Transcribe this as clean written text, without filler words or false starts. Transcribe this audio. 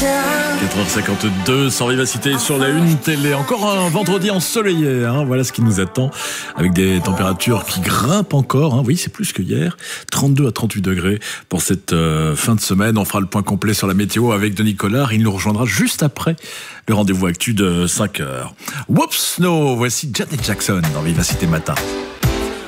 4h52 sans vivacité sur la une télé. Encore un vendredi ensoleillé, voilà ce qui nous attend, avec des températures qui grimpent encore, oui c'est plus que hier, 32 à 38 degrés pour cette fin de semaine. On fera le point complet sur la météo avec Denis Collard, il nous rejoindra juste après le rendez-vous actu de 5h. Whoops, no, voici Janet Jackson dans Vivacité Matin.